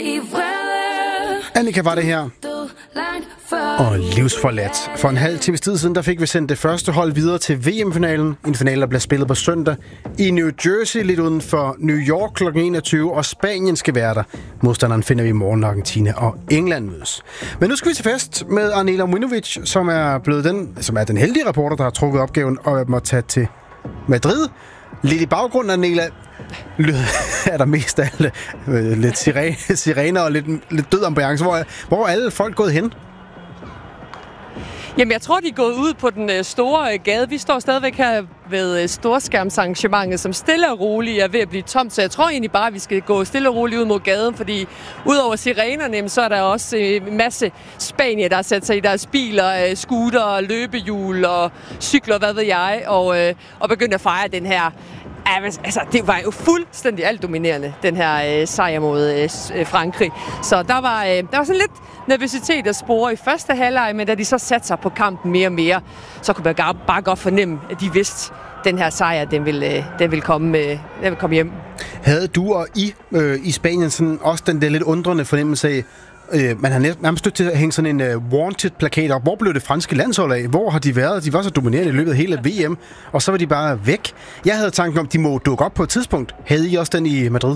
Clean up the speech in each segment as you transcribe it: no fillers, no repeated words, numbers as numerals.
Annika var det her. Og livsforladt. For en halv times tid siden, der fik vi sendt det første hold videre til VM-finalen. En finale, der bliver spillet på søndag i New Jersey, lidt uden for New York kl. 21, og Spanien skal være der. Modstanderen finder vi i morgen, når Argentina og England mødes. Men nu skal vi til fest med Arnela Mujnovic, som er den heldige reporter, der har trukket opgaven og må tage til Madrid. Lidt i baggrunden, Arnela, er der mest af lidt sirener og lidt død ambiance. Hvor er alle folk gået hen? Jamen, jeg tror, de er gået ud på den store gade. Vi står stadigvæk her ved storskærmsarrangementet, som stille og roligt er ved at blive tomt. Så jeg tror egentlig bare, at vi skal gå stille og roligt ud mod gaden, fordi udover sirenerne, så er der også en masse spanier, der har sat sig i deres biler, scooter, løbehjul og cykler, hvad ved jeg, og begynder at fejre den her. Altså, det var jo fuldstændig altdominerende, den her sejr mod Frankrig. Så der var sådan lidt nervøsitet at spore i første halvleg, men da de så satte sig på kampen mere og mere, så kunne man bare godt fornemme, at de vidste, at den her sejr, den vil komme hjem. Havde du og i Spanien sådan også den der lidt undrende fornemmelse af, man har nærmest stødt til at hænge sådan en wanted-plakat op. Hvor blev det franske landshold af? Hvor har de været? De var så dominerende i løbet af hele VM, og så var de bare væk. Jeg havde tanken om, at de må dukke op på et tidspunkt. Havde I også den i Madrid?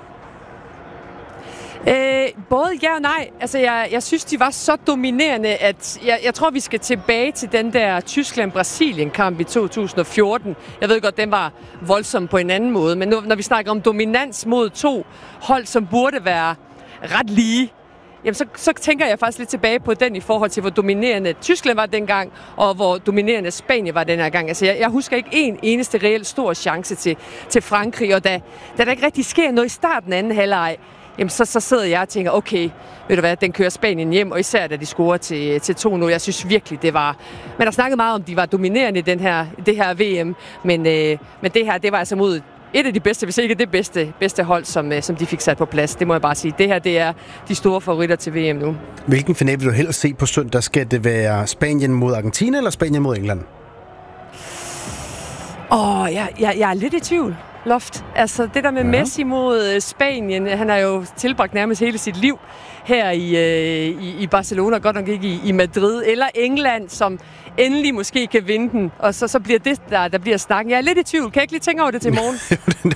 Både ja og nej. Altså, jeg synes, de var så dominerende, at jeg tror, vi skal tilbage til den der Tyskland-Brasilien-kamp i 2014. Jeg ved godt, den var voldsom på en anden måde, men når vi snakker om dominans mod to hold, som burde være ret lige, jamen så tænker jeg faktisk lidt tilbage på den i forhold til, hvor dominerende Tyskland var dengang, og hvor dominerende Spanien var den her gang. Altså, jeg husker ikke en eneste reelt stor chance til Frankrig, og da der ikke rigtig sker noget i starten af anden halvleg, jamen så sidder jeg og tænker, okay, ved du hvad, den kører Spanien hjem, og især da de scorer til 2-0. Jeg synes virkelig, det var. Man har snakket meget om, de var dominerende i det her VM, men det her, det var altså mod et af de bedste, hvis ikke det bedste hold, som de fik sat på plads. Det må jeg bare sige. Det her, det er de store favoritter til VM nu. Hvilken finale vil du helst se på søndag? Skal det være Spanien mod Argentina eller Spanien mod England? Jeg er lidt i tvivl, Loft. Altså, det der med Messi mod Spanien, han har jo tilbragt nærmest hele sit liv her i Barcelona, godt nok ikke i Madrid, eller England, som endelig måske kan vinde den, og så bliver det, der bliver snakken. Jeg er lidt i tvivl. Kan jeg ikke lige tænke over det til morgen?